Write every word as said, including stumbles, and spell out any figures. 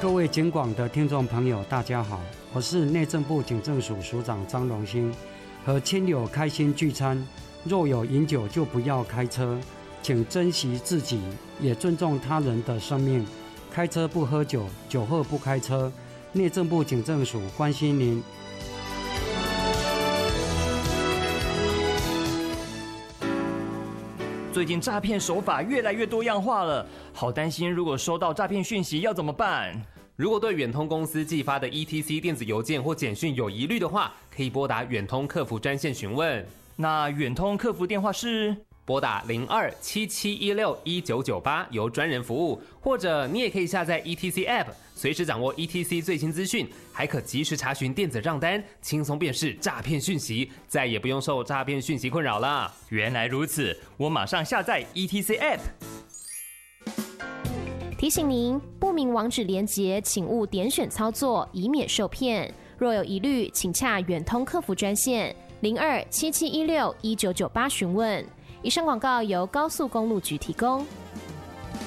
各位警广的听众朋友，大家好，我是内政部警政署署长张荣兴。和亲友开心聚餐，若有饮酒就不要开车，请珍惜自己，也尊重他人的生命。开车不喝酒，酒后不开车。内政部警政署关心您。 最近诈骗手法越来越多样化了，好担心，如果收到诈骗讯息要怎么办？ 如果对远通公司寄发的 E T C 电子邮件或简讯有疑虑的话，可以拨打远通客服专线询问。 那远通客服电话是拨打零二七七一六一九九八，由专人服务，或者你也可以下载 E T C App， 随时掌握 E T C 最新资讯，还可及时查询电子账单，轻松辨识诈骗讯息，再也不用受诈骗讯息困扰了。 原来如此，我马上下载 E T C App。 提醒您，不明网址连结，请勿点选操作，以免受骗。若有疑虑，请洽远通客服专线零二七七一六一九九八询问。以上广告由高速公路局提供。